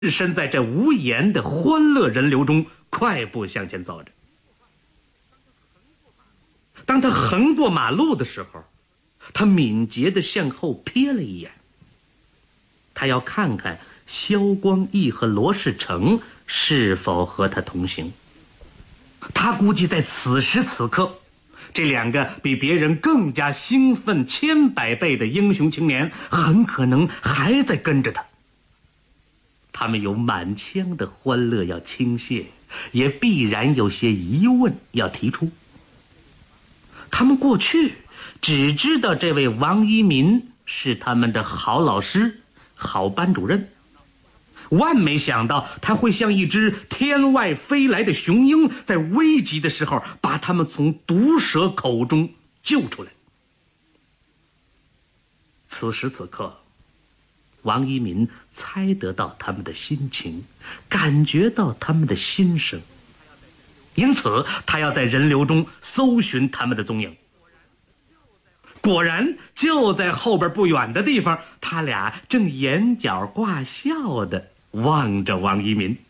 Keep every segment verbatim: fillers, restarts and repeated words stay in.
身在这无言的欢乐人流中，快步向前走着。当他横过马路的时候，他敏捷地向后瞥了一眼，他要看看萧光义和罗世成是否和他同行。他估计在此时此刻，这两个比别人更加兴奋千百倍的英雄青年很可能还在跟着他。他们有满腔的欢乐要倾泻，也必然有些疑问要提出。他们过去只知道这位王一民是他们的好老师、好班主任，万没想到他会像一只天外飞来的雄鹰，在危急的时候把他们从毒蛇口中救出来。此时此刻，王一民猜得到他们的心情，感觉到他们的心声，因此他要在人流中搜寻他们的踪影。果然就在后边不远的地方，他俩正眼角挂笑地望着王一民。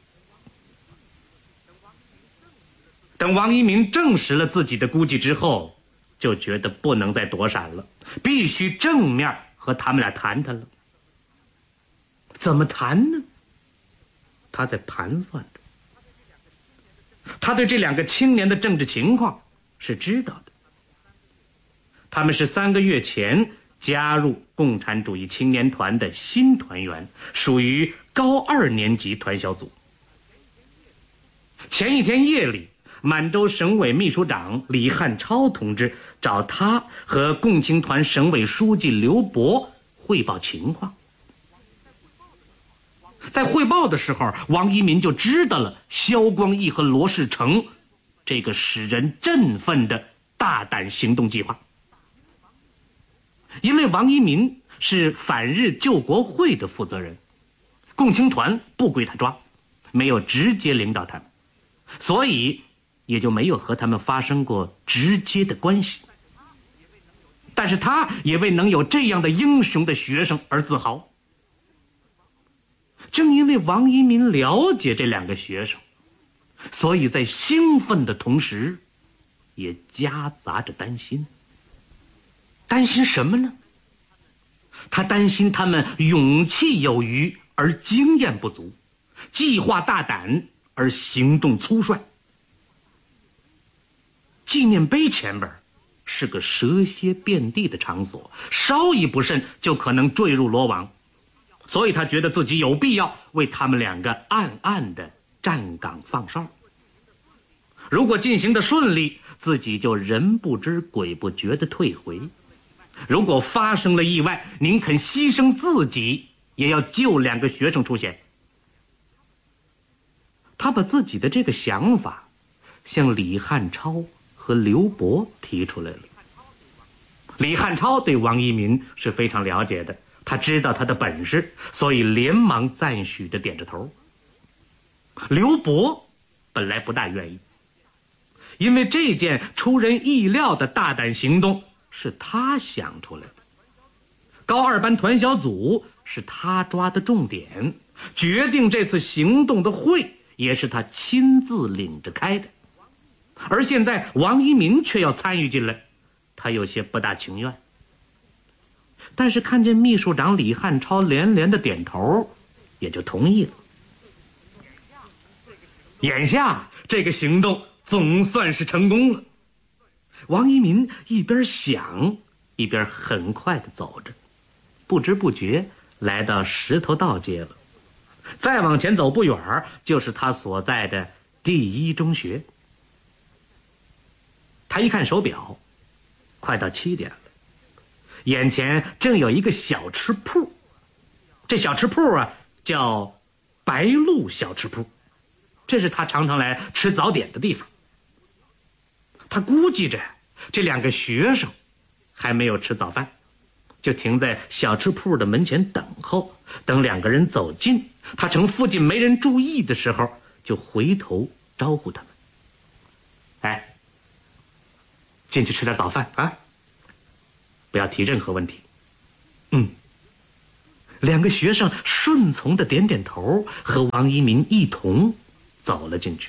等王一民证实了自己的估计之后，就觉得不能再躲闪了，必须正面和他们俩谈谈了。怎么谈呢？他在盘算着。他对这两个青年的政治情况是知道的。他们是三个月前加入共产主义青年团的新团员，属于高二年级团小组。前一天夜里，满洲省委秘书长李汉超同志找他和共青团省委书记刘伯汇报情况。在汇报的时候，王一民就知道了萧光义和罗世成这个使人振奋的大胆行动计划。因为王一民是反日救国会的负责人，共青团不归他抓，没有直接领导他们，所以也就没有和他们发生过直接的关系。但是他也为能有这样的英雄的学生而自豪。正因为王一民了解这两个学生，所以在兴奋的同时也夹杂着担心。担心什么呢？他担心他们勇气有余而经验不足，计划大胆而行动粗率。纪念碑前边是个蛇蝎遍地的场所，稍一不慎就可能坠入罗网，所以他觉得自己有必要为他们两个暗暗的站岗放哨。如果进行的顺利，自己就人不知鬼不觉的退回；如果发生了意外，宁肯牺牲自己也要救两个学生出险。他把自己的这个想法向李汉超和刘伯提出来了。李汉超对王一民是非常了解的，他知道他的本事，所以连忙赞许着点着头。刘伯本来不大愿意，因为这件出人意料的大胆行动是他想出来的，高二班团小组是他抓的重点，决定这次行动的会也是他亲自领着开的。而现在王一民却要参与进来，他有些不大情愿。但是看见秘书长李汉超连连的点头，也就同意了。眼下这个行动总算是成功了。王一民一边想一边很快地走着，不知不觉来到石头道街了。再往前走不远就是他所在的第一中学。他一看手表，快到七点了，眼前正有一个小吃铺。这小吃铺啊叫白鹿小吃铺，这是他常常来吃早点的地方。他估计着这两个学生还没有吃早饭，就停在小吃铺的门前等候。等两个人走近，他趁附近没人注意的时候，就回头招呼他们：哎，进去吃点早饭啊，不要提任何问题。嗯， 两个学生顺从的点点头，和王一民一同走了进去。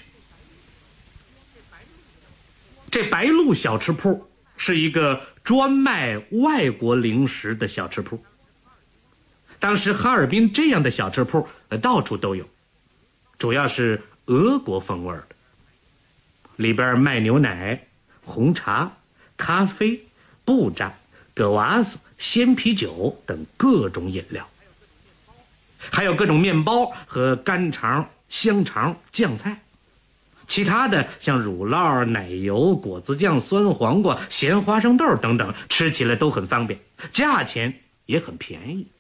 这白鹿小吃铺是一个专卖外国零食的小吃铺。当时哈尔滨这样的小吃铺到处都有，主要是俄国风味的，里边卖牛奶、红茶、咖啡、布扎、葛瓦斯、鲜啤酒等各种饮料，还有各种面包和干肠、香肠、酱菜。其他的像乳酪、奶油、果子酱、酸黄瓜、咸花生豆等等，吃起来都很方便，价钱也很便宜。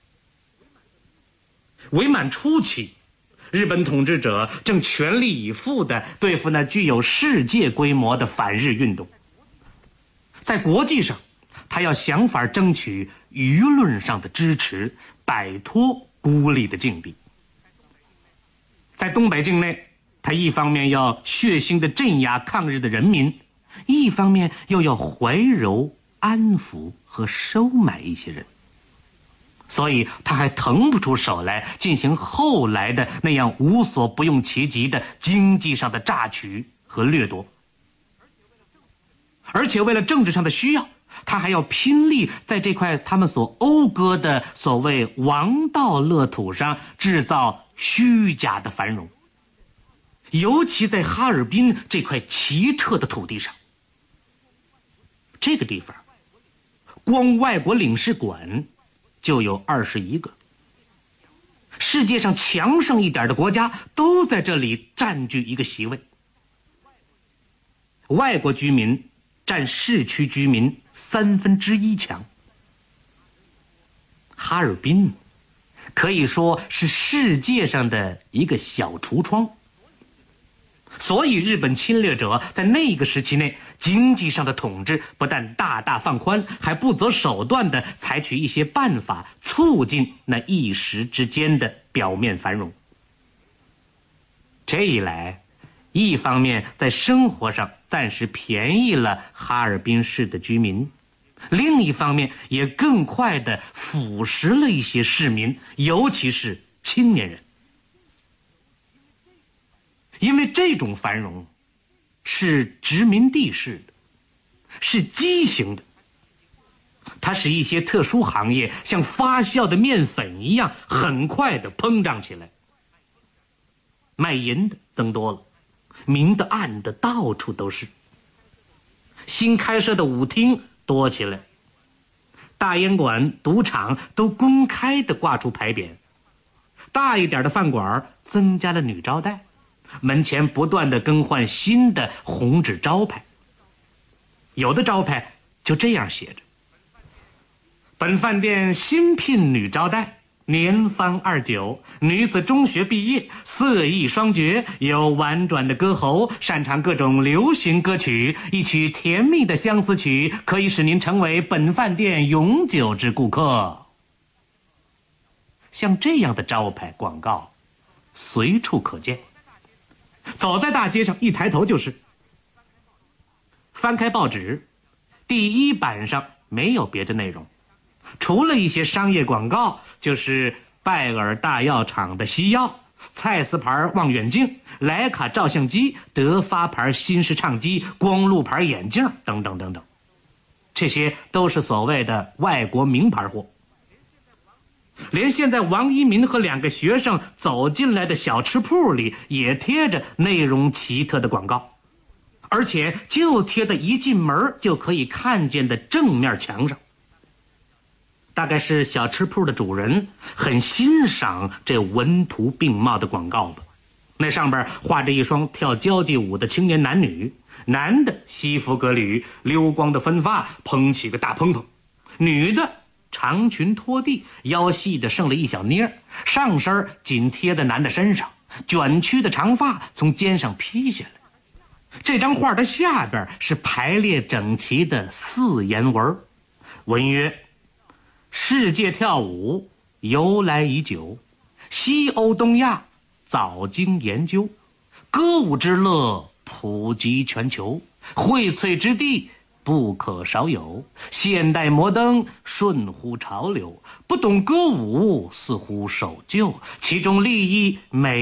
伪满初期，日本统治者正全力以赴地对付那具有世界规模的反日运动。在国际上，他要想法争取舆论上的支持，摆脱孤立的境地。在东北境内，他一方面要血腥地镇压抗日的人民，一方面又要怀柔、安抚和收买一些人。所以他还腾不出手来进行后来的那样无所不用其极的经济上的榨取和掠夺。而且为了政治上的需要，他还要拼力在这块他们所讴歌的所谓王道乐土上制造虚假的繁荣。尤其在哈尔滨这块奇特的土地上，这个地方光外国领事馆就有二十一个，世界上强盛一点的国家都在这里占据一个席位。外国居民占市区居民三分之一强。哈尔滨可以说是世界上的一个小橱窗。所以日本侵略者在那个时期内，经济上的统治不但大大放宽，还不择手段地采取一些办法，促进那一时之间的表面繁荣。这一来，一方面在生活上暂时便宜了哈尔滨市的居民，另一方面也更快地腐蚀了一些市民，尤其是青年人。因为这种繁荣是殖民地式的，是畸形的，它使一些特殊行业像发酵的面粉一样很快地膨胀起来。卖淫的增多了，明的暗的到处都是。新开设的舞厅多起来，大烟馆、赌场都公开地挂出牌匾，大一点的饭馆增加了女招待，门前不断地更换新的红纸招牌，有的招牌就这样写着：本饭店新聘女招待，年方二九，女子中学毕业，色艺双绝，有婉转的歌喉，擅长各种流行歌曲，一曲甜蜜的相思曲可以使您成为本饭店永久之顾客。像这样的招牌广告随处可见，走在大街上一抬头就是。翻开报纸，第一版上没有别的内容，除了一些商业广告，就是拜耳大药厂的西药、蔡司牌望远镜、徕卡照相机、德发牌新式唱机、光路牌眼镜等等等等，这些都是所谓的外国名牌货。连现在王一民和两个学生走进来的小吃铺里也贴着内容奇特的广告，而且就贴在一进门就可以看见的正面墙上。大概是小吃铺的主人很欣赏这文图并茂的广告吧。那上边画着一双跳交际舞的青年男女，男的西服革履，溜光的分发蓬起个大蓬蓬，女的长裙拖地，腰细的剩了一小捏，上身紧贴在男的身上，卷曲的长发从肩上披下来。这张画的下边是排列整齐的四言文，文曰：世界跳舞由来已久，西欧东亚早经研究，歌舞之乐普及全球，荟萃之地不可少有。现代摩登顺乎潮流，不懂歌舞似乎守旧，其中利益美